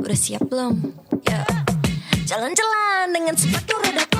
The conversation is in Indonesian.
Udah siap belum? Ya. Jalan-jalan dengan sepatu roda